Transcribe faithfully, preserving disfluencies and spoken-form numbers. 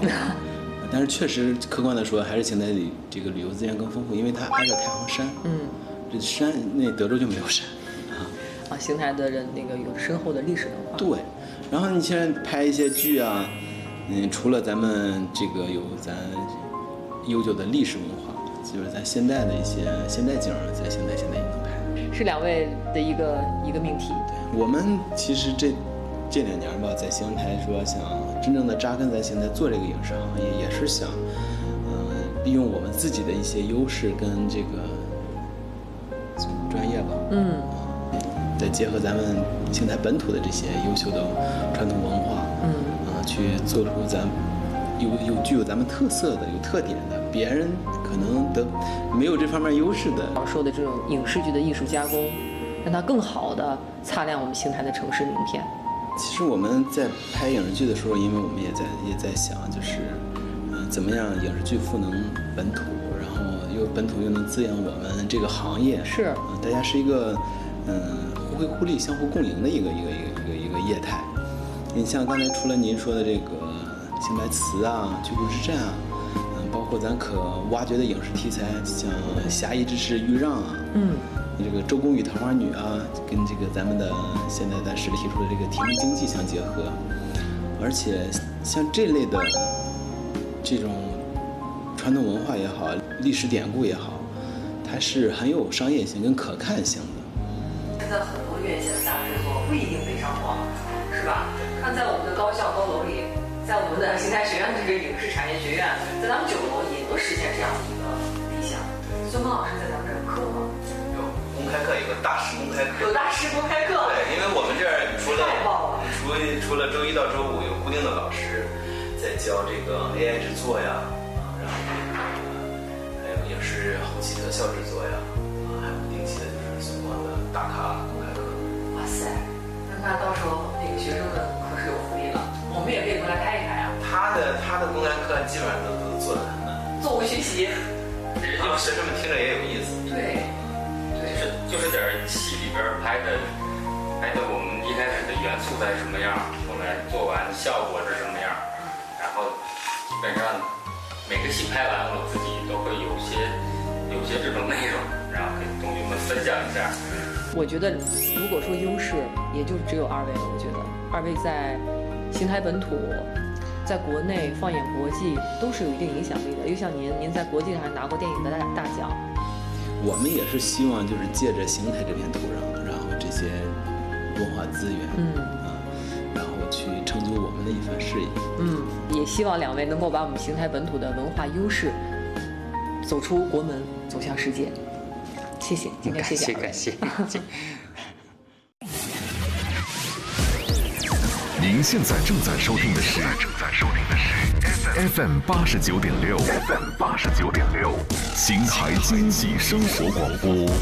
但是确实客观的说，还是邢台里这个旅游资源更丰富，因为它挨着太行山。 嗯， 这山那德州就没有山。 啊，邢台的人那个有深厚的历史文化。 对，然后你现在拍一些剧啊，嗯，除了咱们这个有咱悠久的历史文化，就是咱现代的一些现代景，在邢台现在也能拍。 是两位的一个一个命题。 对，我们其实这这两年吧，在邢台说想真正的扎根在邢台做这个影视行业，也是想，嗯、呃，利用我们自己的一些优势跟这个专业吧。嗯。再结合咱们邢台本土的这些优秀的传统文化，嗯，啊，去做出咱有有具有咱们特色的、有特点的，别人可能得没有这方面优势的。 老说的这种影视剧的艺术加工，让它更好的擦亮我们邢台的城市名片。 其实我们在拍影视剧的时候，因为我们也在也在想，就是，嗯、呃，怎么样影视剧赋能本土，然后又本土又能滋养我们这个行业。 是， 啊、呃，大家是一个，嗯、呃。互惠互利、相互共赢的一个一个一个一个一个业态。你像刚才除了您说的这个邢台词啊、居住之战啊，嗯，包括咱可挖掘的影视题材，像《侠义之士豫让》啊，嗯，这个《周公与桃花女》啊，跟这个咱们的现在咱市里提出的这个体力经济相结合，而且像这类的这种传统文化也好、历史典故也好，它是很有商业性跟可看性的。 现在很多院线的大制作不一定北上广，是吧？看在我们的高校高楼里，在我们的邢台学院这个影视产业学院，在咱们九楼也能实现这样的一个理想。孙峰老师在咱们这儿有课吗？ 有公开课，有个大师公开课。 有大师公开课。 对，因为我们这儿除了太棒了， 除除了周一到周五有固定的老师在教这个 A I 制作呀，啊，然后这个还有影视后期特效制作呀。还有不定期的就是孙光的大咖公开课。 哇塞，那那到时候那个学生们可是有福利了，我们也可以过来开一开啊。 他的他的公开课基本上都都做的很难， 座无虚席， 然后学生们听着也有意思。 对，对， 就是就是点戏里边拍的拍的我们一开始的元素在什么样，后来做完效果是什么样，然后基本上每个戏拍完我自己都会有些有些这种内容。然后跟同学们分享一下。 我觉得，如果说优势，也就只有二位了。我觉得二位在邢台本土，在国内放眼国际都是有一定影响力的。又像您，您在国际上还拿过电影的大大奖。 我们也是希望就是借着邢台这片土壤，然后这些文化资源，嗯啊，然后去成就我们的一番事业。 嗯，也希望两位能够把我们邢台本土的文化优势走出国门，走向世界。谢谢，今天谢谢， 感谢感谢。 您现在正在收听的是正在收听的是 F M 八十九点六 ，F M 八十九点六，邢台经济生活广播。